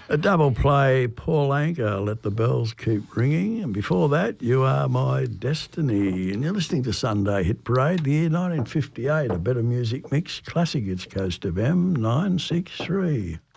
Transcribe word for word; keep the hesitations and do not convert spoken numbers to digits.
A double play, Paul Anka, Let the Bells Keep Ringing. And before that, You Are My Destiny. And you're listening to Sunday Hit Parade, the year nineteen fifty-eight, a Better Music Mix, classic It's Coast F M nine six three.